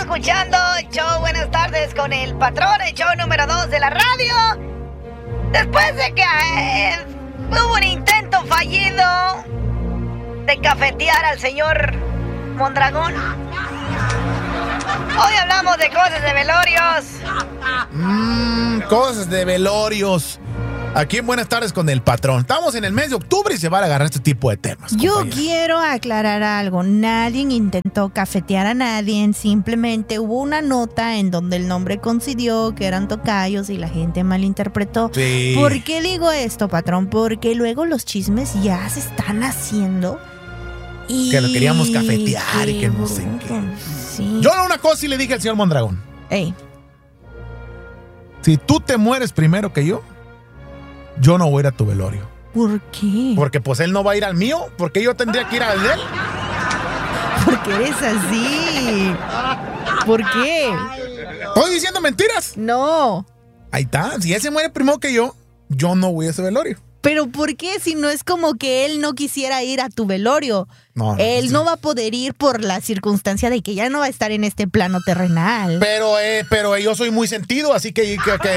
escuchando el show Buenas Tardes con el Patrón, el show número 2 de la radio. Después de que hubo un intento fallido de cafetear al señor Mondragón, hoy hablamos de cosas de velorios. Cosas de velorios. Aquí en Buenas Tardes con el Patrón. Estamos en el mes de octubre y se van a agarrar este tipo de temas. Yo compañera. quiero aclarar algo. Nadie intentó cafetear a nadie. Simplemente hubo una nota en donde el nombre coincidió que eran tocayos y la gente malinterpretó. Sí. ¿Por qué digo esto, Patrón? Porque luego los chismes ya se están haciendo. Y Que lo queríamos cafetear y que no sé qué. Sí. Yo una cosa sí le dije al señor Mondragón. Ey. Si tú te mueres primero que yo no voy a ir a tu velorio. ¿Por qué? Porque pues él no va a ir al mío. Porque yo tendría que ir al de él. Porque eres así. ¿Por qué? ¿Estoy diciendo mentiras? No. Ahí está. Si él se muere primero que yo no voy a ese velorio. ¿Pero por qué? Si no es como que él no quisiera ir a tu velorio. No, Él no va a poder ir por la circunstancia de que ya no va a estar en este plano terrenal. Pero yo soy muy sentido, así que...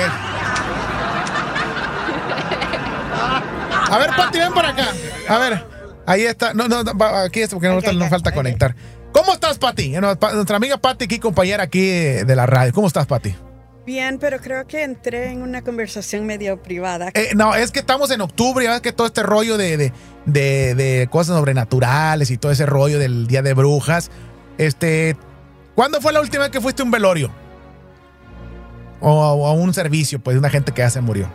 A ver, Pati, ven para acá. A ver, ahí está. No, aquí está porque nos falta conectar. ¿Cómo estás, Pati? Nuestra amiga Pati, aquí, compañera aquí de la radio. ¿Cómo estás, Pati? Bien, pero creo que entré en una conversación medio privada. No, es que estamos en octubre, ya ves que todo este rollo de cosas sobrenaturales y todo ese rollo del Día de Brujas. ¿Cuándo fue la última vez que fuiste a un velorio? O a un servicio, pues, de una gente que ya se murió.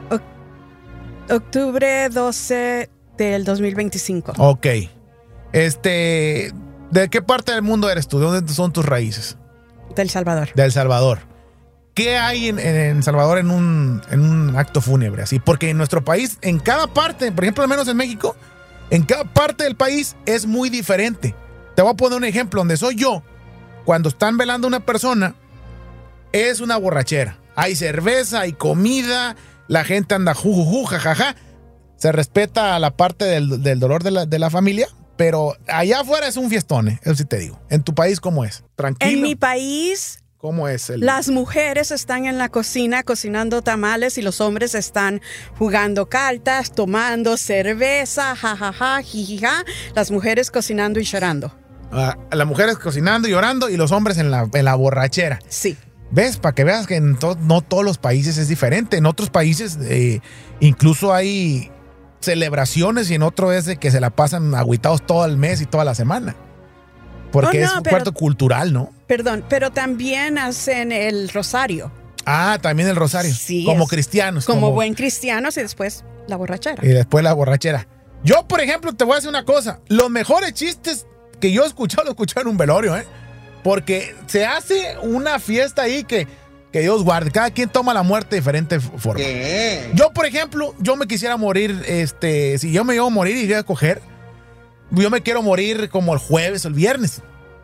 Octubre 12 del 2025. Ok. ¿De qué parte del mundo eres tú? ¿De dónde son tus raíces? Del Salvador. De El Salvador. ¿Qué hay en Salvador en un acto fúnebre así? Porque en nuestro país, en cada parte, por ejemplo, al menos en México, en cada parte del país es muy diferente. Te voy a poner un ejemplo. Donde soy yo, cuando están velando a una persona, es una borrachera. Hay cerveza, hay comida, la gente anda jujuju, jajaja. Se respeta la parte del dolor de la familia, pero allá afuera es un fiestón, eso sí te digo. ¿En tu país cómo es? ¿Tranquilo? En mi país... ¿Cómo es Las mujeres están en la cocina cocinando tamales y los hombres están jugando cartas, tomando cerveza, jajaja, jijija. Las mujeres cocinando y llorando. Las mujeres cocinando y llorando y los hombres en la borrachera. Sí. ¿Ves? Para que veas que no todos los países es diferente. En otros países incluso hay celebraciones y en otro es de que se la pasan agüitados todo el mes y toda la semana. Porque es un cuarto cultural, ¿no? Perdón, pero también hacen el rosario. Ah, también el rosario. Sí. Como cristianos. Como buen cristianos y después la borrachera. Y después la borrachera. Yo, por ejemplo, te voy a decir una cosa. Los mejores chistes que yo he escuchado, lo he escuchado en un velorio, ¿eh? Porque se hace una fiesta ahí que Dios guarde. Cada quien toma la muerte de diferente forma. ¿Qué? Yo, por ejemplo, yo me quisiera morir, si yo me iba a morir y iba a coger, yo me quiero morir como el jueves o el viernes.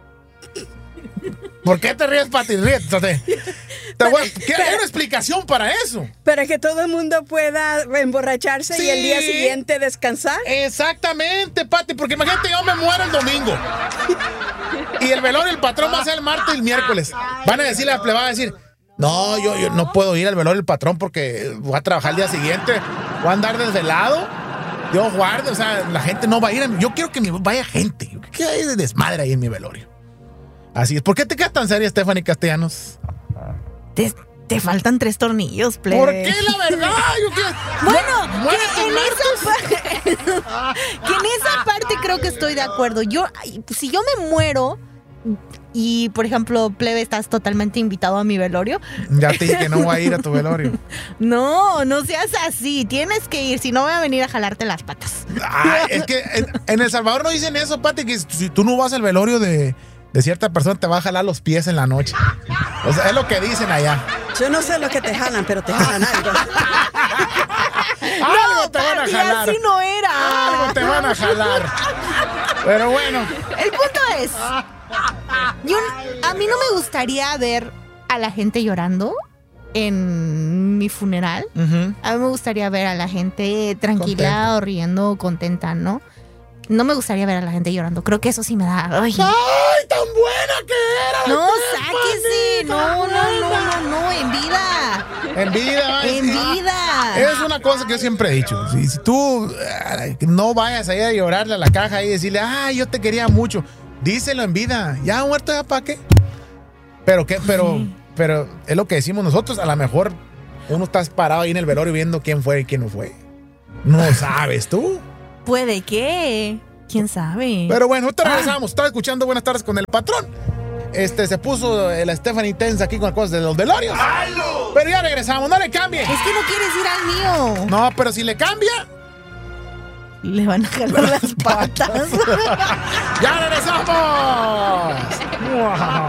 ¿Por qué te ríes, Pati? Ríete. Hay una explicación para eso. Para que todo el mundo pueda emborracharse y el día siguiente descansar. Exactamente, Pati, porque imagínate, yo me muero el domingo. Y el velorio, el patrón va a ser el martes y el miércoles. Van a decirle a la plebada, no, yo no puedo ir al velorio del patrón porque voy a trabajar el día siguiente. Voy a andar desvelado. Dios guarde, o sea, la gente no va a ir. Yo quiero que vaya gente. ¿Qué hay de desmadre ahí en mi velorio? Así es. ¿Por qué te quedas tan seria, Stephanie Castellanos? Te faltan 3 tornillos, plebe. ¿Por qué, la verdad? Bueno, que en esa parte creo que estoy de acuerdo. Si yo me muero y, por ejemplo, plebe, estás totalmente invitado a mi velorio. Ya te dije que no voy a ir a tu velorio. No seas así. Tienes que ir, si no voy a venir a jalarte las patas. Es que en El Salvador no dicen eso, Pati, que si tú no vas al velorio de cierta persona te va a jalar los pies en la noche. O sea, es lo que dicen allá. Yo no sé lo que te jalan, pero te jalan algo. Algo te van a jalar. Así no era. Algo te van a jalar. Pero bueno. El punto es, a mí no me gustaría ver a la gente llorando en mi funeral. A mí me gustaría ver a la gente tranquila o riendo o contenta, ¿no? No me gustaría ver a la gente llorando. Creo que eso sí me da. Ay, ¡Ay, tan buena que era! no, sáquese. No, en vida. En vida, En vida. Es una cosa que yo siempre he dicho. Si tú no vayas ahí a llorarle a la caja y decirle, ay, yo te quería mucho. Díselo en vida. Ya muerto, ya para qué. Pero es lo que decimos nosotros. A lo mejor uno está parado ahí en el velorio viendo quién fue y quién no fue. No sabes tú. Puede que. ¿Quién sabe? Pero bueno, ahorita regresamos. Estaba escuchando Buenas Tardes con el Patrón. Se puso la Stephanie Tensa aquí con las cosas de los velorios. Pero ya regresamos, no le cambie. Es que no quieres ir al mío. No, pero si le cambia, le van a jalar las patas. ¡Ya regresamos!